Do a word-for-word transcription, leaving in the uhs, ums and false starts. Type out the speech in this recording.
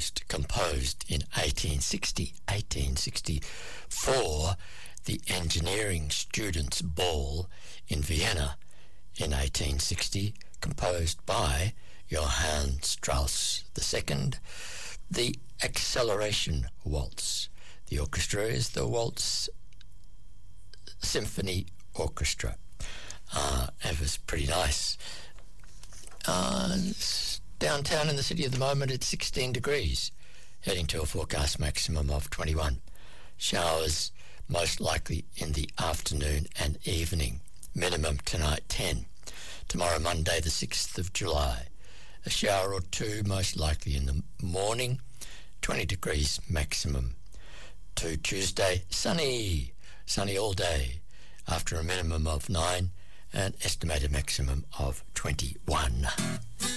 Ghost, composed in eighteen sixty, eighteen sixty for the Engineering Students' Ball in Vienna in eighteen sixty, composed by Johann Strauss the Second. The Acceleration Waltz. The orchestra is the Waltz Symphony Orchestra. Uh, it was pretty nice. Uh, downtown in the city at the moment, it's sixteen degrees, heading to a forecast maximum of twenty-one. Showers most likely in the afternoon and evening. Minimum tonight ten. Tomorrow, Monday, the sixth of July. A shower or two most likely in the morning. twenty degrees maximum. To Tuesday, sunny. Sunny all day after a minimum of nine and estimated maximum of twenty-one.